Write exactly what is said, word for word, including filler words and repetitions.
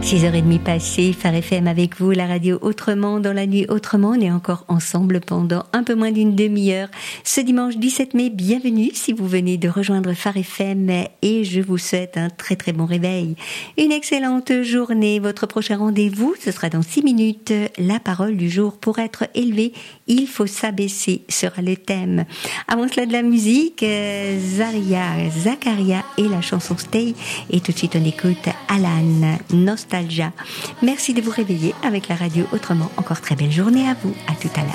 six heures trente passées, Phare F M avec vous, la radio autrement dans la nuit autrement. On est encore ensemble pendant un peu moins d'une demi-heure. Ce dimanche dix-sept mai, bienvenue si vous venez de rejoindre Phare F M et je vous souhaite un très très bon réveil. Une excellente journée. Votre prochain rendez-vous, ce sera dans six minutes. La parole du jour: pour être élevé, il faut s'abaisser sera le thème. Avant cela, de la musique, Zaria, Zakaria et la chanson Stay. Et tout de suite, on écoute Alan, Nostalgia. Merci de vous réveiller avec la radio autrement. Encore très belle journée à vous. À tout à l'heure.